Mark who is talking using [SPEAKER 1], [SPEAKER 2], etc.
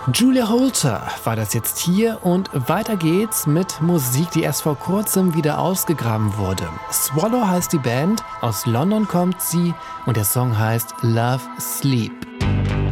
[SPEAKER 1] Julia Holter war das jetzt hier und weiter geht's mit Musik, die erst vor kurzem wieder ausgegraben wurde. Swallow heißt die Band, aus London kommt sie und der Song heißt Love Sleep.